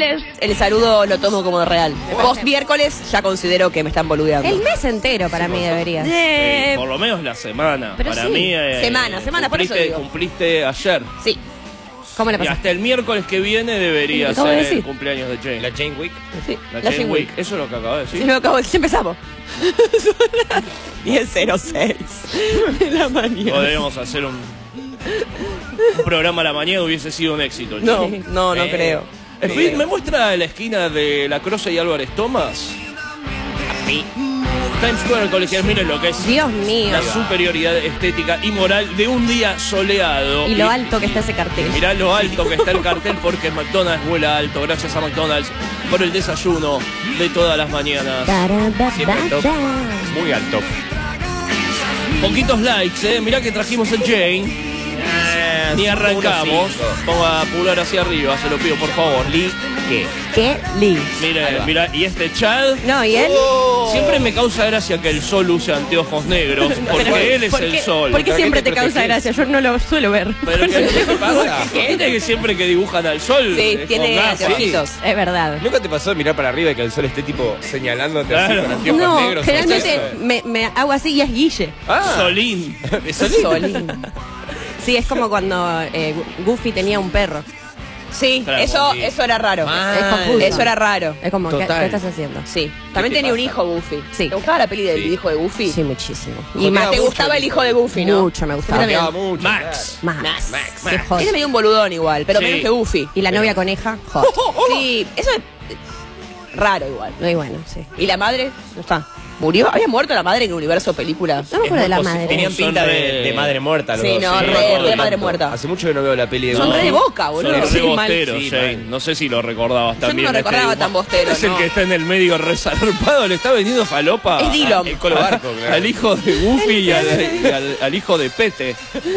miércoles el saludo lo tomo como real. Post miércoles ya considero que me están boludeando. El mes entero para mí debería. Sí, por lo menos la semana. Pero para sí. mí. Semana, por eso digo. Cumpliste ayer. Sí. ¿Cómo le Y pasa? hasta el miércoles que viene debería Acabo de ser decir. el cumpleaños de Jane. La Jane Wick. Sí, La la Jane Jane Wick. Eso es lo que acabo de decir. Sí, no, acabo de... Ya empezamos. 10:06 de la mañana. Podríamos hacer un programa a la mañana, hubiese sido un éxito. No, no creo. Speed, ¿me muestra la esquina de La Croce y Álvarez Thomas? Times Square, colegial, miren lo que es Dios mío. la superioridad estética y moral de un día soleado. Y lo alto que está ese cartel. Mirá lo alto que está el cartel porque McDonald's vuela alto. Gracias a McDonald's por el desayuno de todas las mañanas. Siempre al top. Muy al top. Poquitos likes, mirá que trajimos el Jane. Ni arrancamos. Ponga pulgar hacia arriba, se lo pido por favor. Lee, ¿qué? ¿Qué? Lee. Mira, y este Chad. No, ¿y él? Siempre me causa gracia que el sol use anteojos negros, porque Pero, él es ¿por el qué- sol. ¿Por qué ¿Pero siempre qué te te causa protegés? gracia? Yo no lo suelo ver. Pero ¿Qué te pasa? ¿Viste que siempre que dibujan al sol? Sí, con tiene gafas? anteojitos. Es verdad. ¿Nunca te pasó de mirar para arriba y que el sol esté tipo señalándote así Claro. con anteojos No, negros? generalmente Eso es. me hago así y es Guille. Ah, Solín. ¿de Solín? Solín. Sí, es como cuando Goofy tenía un perro. Sí, Claro, eso era raro. Es confuso. Eso era raro. Es como, ¿qué Total. estás haciendo? Sí. También te tenía un pasa? hijo Goofy. Sí. ¿Te gustaba la peli del Sí. hijo de Goofy? Sí, muchísimo. Y Más más te mucho gustaba el el hijo de Goofy, ¿no? Mucho me gustaba. Cambiaba mucho. Max. Más. Max. Qué joya. Ese medio un boludón igual, pero Sí. menos que Goofy. Y la novia coneja, hot. Sí, eso es raro igual. Muy bueno, sí. ¿Y la madre? No está. ¿Murió? ¿Había muerto la madre en el universo película? No me acuerdo de la madre. Tenían pinta Son de re- madre muerta los Sí, dos. no, me re- acuerdo de madre tanto. muerta. Hace mucho que no veo la peli de Son Goofy. re de Boca, boludo. Son Sí, re mal. bosteros, Sí, Jane. mal. No sé si lo recordabas Yo no también. lo recordaba este tan bostero, Es el no. que está en el medio resarpado. Le está vendiendo falopa Es Dillon. El Colo Barco, claro. al hijo de Goofy y al hijo de Pete.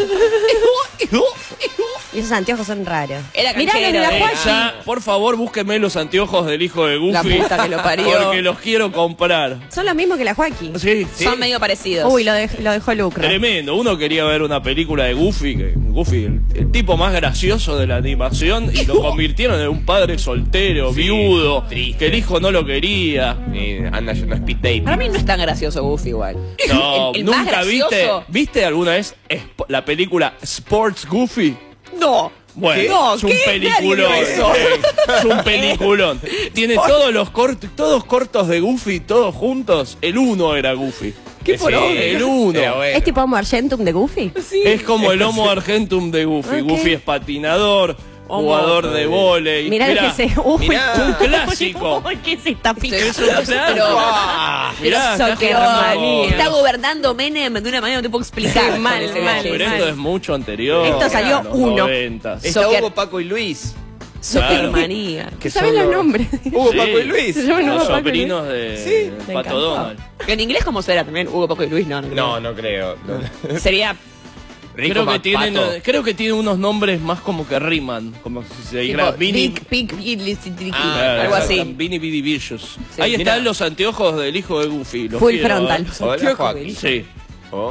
Y esos anteojos son raros. Era Mirá los de la canchero, Juachi. Ya, por favor, búsqueme los anteojos del hijo de Goofy. La puta que lo parió. Porque los quiero comprar. Son los mismos que la Joaquín. Sí, Son medio parecidos. Uy, lo dejó Lucro. Tremendo. Uno quería ver una película de Goofy, el tipo más gracioso de la animación, y lo convirtieron en un padre soltero, Sí, viudo, triste. que el hijo no lo quería. Anda yendo a speed date. Para mí no es tan gracioso Goofy igual. No, El más nunca gracioso. ¿Viste alguna vez la película Sports Goofy? No. Bueno, No, es un ¿qué? peliculón. Nadie vio eso. Es un peliculón. Tiene todos cortos de Goofy, todos juntos. El uno era Goofy. ¿Qué por hoy? El uno. Era bueno. ¿Es tipo Homo Argentum de Goofy? Es como el Homo Argentum de Goofy. Ok. Goofy es patinador, jugador de vóley. Mirá el que se... Uy, Mirá. un clásico. Uy, ¿qué es esta pica? Es un clásico. Pero Mirá, eso está qué jugando. manía. está gobernando Menem de una manera que no te puedo explicar. Mal, Ese mal, galle. Pero esto es mucho anterior. Esto salió los uno. 90s. Está Soccer. Hugo, Paco y Luis. Supermanía. Que ¿Sabes son los nombres? Hugo, Sí. Paco y Luis. Se llaman Los Hugo, Paco y Luis. sobrinos de Sí, me Pato encantó. Donald. ¿En inglés cómo será también? Hugo, Paco y Luis, no. No, no creo. No. Sería... Rico Creo que tienen unos nombres más como que riman. Como si se dijera tipo, Vinny. algo así. Vinny Biddy Vicious. Sí, Ahí mirá. están los anteojos del hijo de Goofy. Los Full quiero, frontal. ¿eh? Hola, Joaquín. Sí. Oh.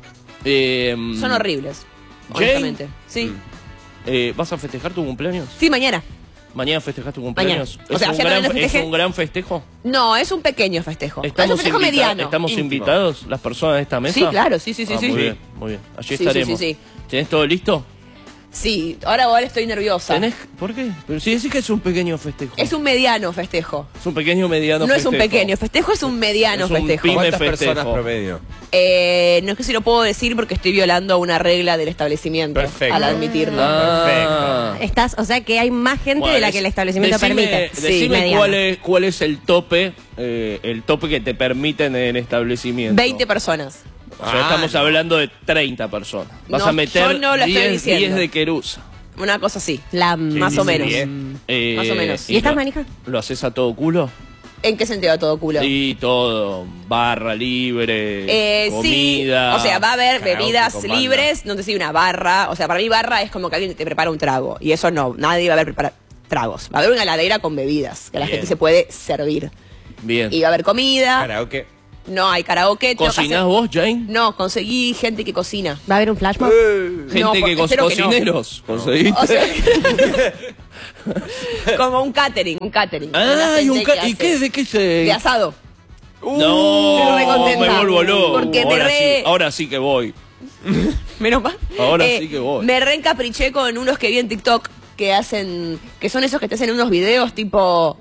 Son horribles. Jane. Honestamente. Sí. ¿Vas a festejar tu cumpleaños? Sí, mañana. ¿Mañana festejas tu cumpleaños? Mañana. O sea, ayer también lo festejé. ¿Es un gran festejo? No, es un pequeño festejo. Es un festejo mediano. ¿Estamos íntimo. invitados las personas de esta mesa? Sí, claro, sí. Muy bien, muy bien. Allí Sí, estaremos. sí. ¿Tenés todo listo? Sí, ahora igual estoy nerviosa. ¿Por qué? Pero si decís que es un pequeño festejo. Es un mediano festejo. Es un pequeño mediano No es festejo. un pequeño festejo, es un mediano Es un festejo. pyme ¿Cuántas festejo. personas promedio? No es que si lo puedo decir porque estoy violando una regla del establecimiento. Perfecto. Al admitirlo. Ah. Estás, o sea que hay más gente de la que el establecimiento permite. Decime mediano. cuál es el tope que te permiten en el establecimiento. 20 personas. O sea, estamos hablando de 30 personas. Vas No, a meter yo no lo estoy 10 diciendo. de querusa. Una cosa así. Más o menos. Más o menos. ¿Y estás manija? ¿Lo haces a todo culo? ¿En qué sentido a todo culo? Sí, todo. Barra libre, comida. Sí. O sea, va a haber karaoke bebidas con banda. libres, no te sé, una barra. O sea, para mí barra es como que alguien te prepara un trago. Y eso no, nadie va a haber preparar tragos. Va a haber una heladera con bebidas, que la Bien. gente se puede servir. Bien. Y va a haber comida. Karaoke. No hay karaoke. tengo que ¿Cocinás hacer- vos, Jane? No, conseguí gente que cocina. ¿Va a haber un flash mob? Gente No, que espero que no. cocineros. ¿Conseguiste? O sea, Como un catering. Ah, ¿y qué? ¿De qué se...? De asado. No, Estoy re contenta. me vuelvo loco. Porque Ahora sí que voy. Menos mal. Ahora sí que voy. Me reencapriché con unos que vi en TikTok que son esos que te hacen unos videos tipo...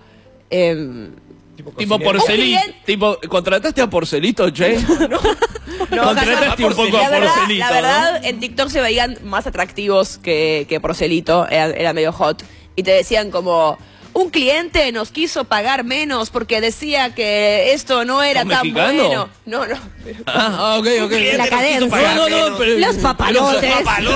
Tipo Porcelito. Tipo, ¿contrataste a Porcelito, Che? No, contrataste un poco a Porcelito. La verdad, en TikTok se veían más atractivos que Porcelito, era medio hot. Y te decían como... Un cliente nos quiso pagar menos porque decía que esto no era ¿Son tan mexicanos? bueno. No. Ok. La cadencia. Los papalotes.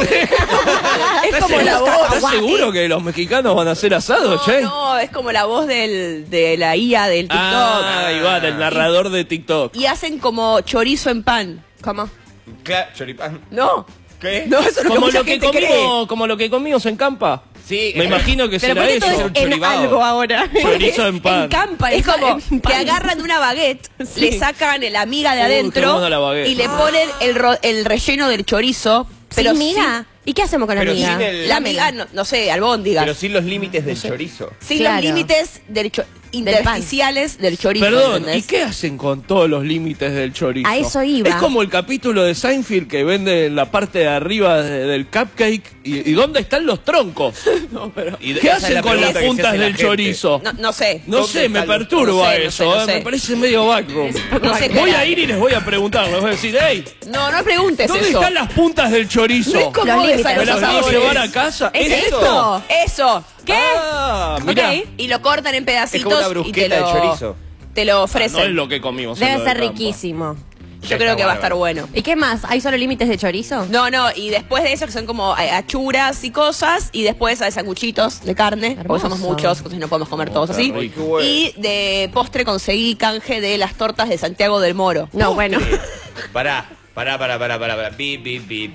Es como la voz. ¿Estás seguro que los mexicanos van a hacer asado, Che? No, es como la voz de la IA del TikTok. Ahí va, del narrador de TikTok. Y hacen como chorizo en pan. ¿Cómo? Claro, choripán. No. ¿Qué? No, eso es lo que mucha gente cree. Como lo que comimos en Campa. Sí. Me imagino que Pero será ¿por qué todo eso. es en choribao. algo ahora? Chorizo en pan. En campa. Es como en pan. que agarran una baguette, Sí. le sacan la miga de Qué adentro buena la baguette. y le ponen el relleno del chorizo. Pero ¿Sin miga? ¿Y qué hacemos con la Pero miga? sin el- la miga, no sé, albóndigas. Pero sin los límites del chorizo. Sin Claro. los límites intersticiales del chorizo. Perdón, ¿entendés? ¿y qué hacen con todos los límites del chorizo? A eso iba. Es como el capítulo de Seinfeld que vende la parte de arriba del cupcake. ¿Y dónde están los troncos? Y ¿Qué esa es hacen la con pregunta las que se puntas hace la del gente. chorizo? No sé. No sé, me están los- perturba no sé, eso, no sé. me parece medio backroom. No sé, Voy cara. a ir y les voy a preguntar, les voy a decir, hey, No preguntes ¿dónde eso. están las puntas del chorizo? No es como Los esa límites. ¿Me las puedo asadores. llevar a casa? ¿Es ¿Es esto? Eso. ¿Qué? Ah, mirá. Ok. Y lo cortan en pedacitos. Es como una y brusqueta de chorizo. Te lo No ofrecen. es lo que comimos. en Debe lo de ser Campa. riquísimo. Yo creo que va a estar bueno. ¿Y qué más? ¿Hay solo límites de chorizo? No, y después de eso que son como achuras y cosas, y después hay sanguchitos de carne, porque somos Hermoso. muchos, entonces no podemos comer todos qué así. rico. Qué bueno. Y de postre conseguí canje de las tortas de Santiago del Moro. No, bueno. Pará. Bip.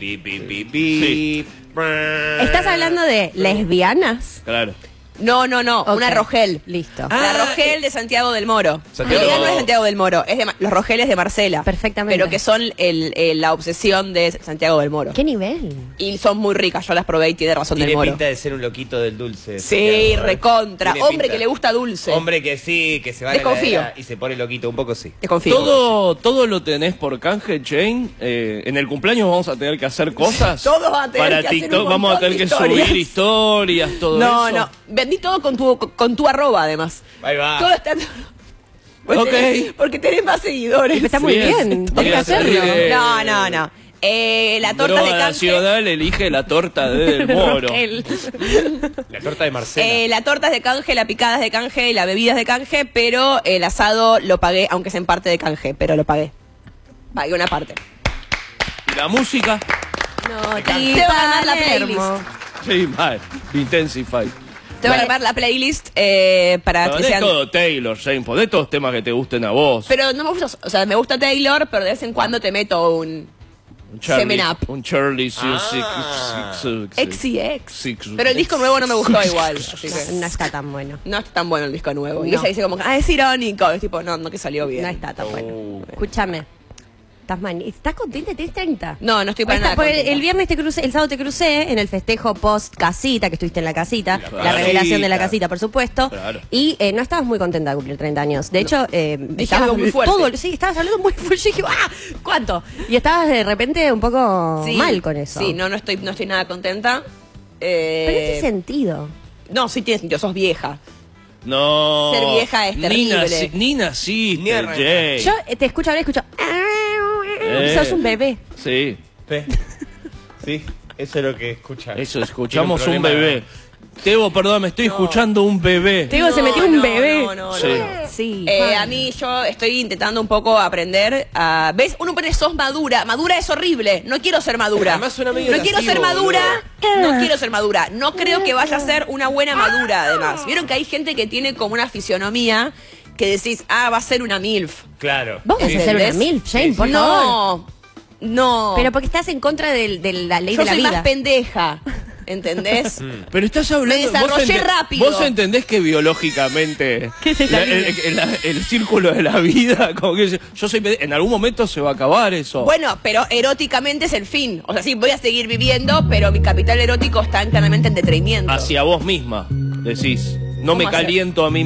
Sí. ¿Estás hablando de lesbianas? Claro. No, Ok. una Rogel. Listo. La Rogel de Santiago del Moro. Santiago- En realidad no es de Santiago del Moro, es de los Rogeles de Marcela. Perfectamente. Pero que son la obsesión de Santiago del Moro. ¿Qué nivel? Y son muy ricas, yo las probé y tiene razón del Tiene Moro. pinta de ser un loquito del dulce. Sí, Santiago, ¿eh? recontra. Tiene Hombre pinta. que le gusta dulce. Hombre que sí, que se va a la Desconfío. heladera y se pone loquito, un poco sí. Desconfío. Todo lo tenés por canje, Jane. En el cumpleaños vamos a tener que hacer cosas. Todos van a tener para que hacer TikTok un vamos a montón tener de que historias. subir historias, todo No, eso. no. Vendí todo con tu arroba, además. Ahí va. Todo está... Ok. Porque tenés más seguidores. Está muy bien. Tenés que Voy a hacerlo. salir, No. La torta de Droga canje... Nacional elige la torta del Moro. La torta de Marcela. la torta es de canje, la picada es de canje y la bebida es de canje, pero el asado lo pagué, aunque sea en parte de canje, pero lo pagué. Pagué una parte. ¿Y la música? No, Te voy a armar la Palermo. Sí, mal. Intensify. Te voy a armar la playlist para que Ponés sean... todo Taylor, Jane. Ponés todos temas que te gusten a vos. Pero no me gusta, o sea, me gusta Taylor, pero de vez en cuando te meto un Un Charlie, 7up. Un Charlie XCX. Pero el disco nuevo no me gustó igual, así que... No está tan bueno. No está tan bueno el disco nuevo. Y No. ella dice como, es irónico. Es tipo, no que salió bien. No está tan bueno. Escúchame. ¿Estás contenta? ¿Tienes 30? No estoy para nada Porque contenta. el viernes el sábado te crucé en el festejo post casita, que estuviste en la casita, la casita. revelación de la casita, por supuesto. Claro. Y no estabas muy contenta de cumplir 30 años. De hecho, estabas algo muy fuerte. sí, estabas hablando muy fuerte. Yo dije, ¿cuánto? Y estabas de repente un poco Sí, mal con eso. Sí, no estoy nada contenta. Pero ¿en qué sentido? No, sí tiene sentido, sos vieja. No. Ser vieja es terrible. Ni naciste, Ni arrancaste. Jane. Yo te escucho hablar y escucho. Sos un bebé. Sí. Sí, eso es lo que escucha. Eso, escuchamos Tiene un problema. bebé. Tebo, perdón, me estoy escuchando un bebé. Te digo, se metió un bebé. No. Sí. Sí. A mí yo estoy intentando un poco aprender a... ¿Ves? Uno pone sos madura. Madura es horrible. No quiero ser madura. Además suena medio no quiero ser lascivo, madura. No quiero ser madura. No creo que vaya a ser una buena madura, además. ¿Vieron que hay gente que tiene como una fisionomía que decís, va a ser una MILF? Claro. Vos vas a ser una MILF, Jane, por favor. No. Pero porque estás en contra de la ley yo de la soy vida. más pendeja. ¿Entendés? Pero estás hablando... Me desarrollé rápido. Vos entendés que biológicamente... ¿Qué es esa el círculo de la vida, como que yo soy... En algún momento se va a acabar eso. Bueno, pero eróticamente es el fin. O sea, sí, voy a seguir viviendo, pero mi capital erótico está claramente en detrimento. Hacia vos misma. Decís, no me ¿Cómo hacer? caliento a mí